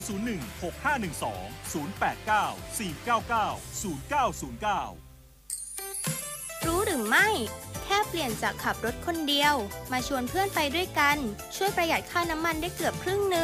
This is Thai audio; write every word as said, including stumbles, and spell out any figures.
ศูนย์ หนึ่ง หก ห้า หนึ่ง สอง ศูนย์ แปด เก้า สี่ เก้า เก้า ศูนย์ เก้า ศูนย์ เก้ารู้หรือไม่ แค่เปลี่ยนจากขับรถคนเดียวมาชวนเพื่อนไปด้วยกันช่วยประหยัดค่าน้ำมันได้เกือบครึ่งนึง